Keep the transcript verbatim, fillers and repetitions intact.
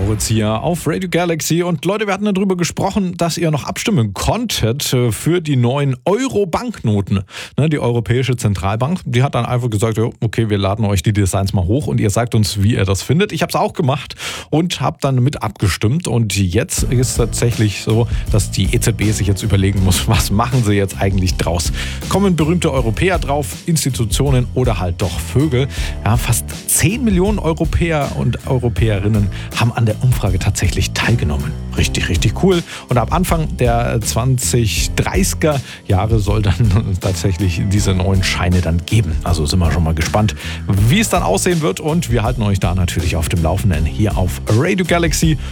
Moritz hier auf Radio Galaxy. Und Leute, wir hatten darüber gesprochen, dass ihr noch abstimmen konntet für die neuen Euro-Banknoten. Die Europäische Zentralbank, die hat dann einfach gesagt, okay, wir laden euch die Designs mal hoch und ihr sagt uns, wie ihr das findet. Ich habe es auch gemacht und habe dann mit abgestimmt. Und jetzt ist es tatsächlich so, dass die E Z B sich jetzt überlegen muss, was machen sie jetzt eigentlich draus? Kommen berühmte Europäer drauf, Institutionen oder halt doch Vögel? Ja, fast zehn Millionen Europäer und Europäerinnen haben an der Umfrage tatsächlich teilgenommen. Richtig, richtig cool. Und ab Anfang der zwanzig dreißiger Jahre soll dann tatsächlich diese neuen Scheine dann geben. Also sind wir schon mal gespannt, wie es dann aussehen wird. Und wir halten euch da natürlich auf dem Laufenden hier auf Radio Galaxy.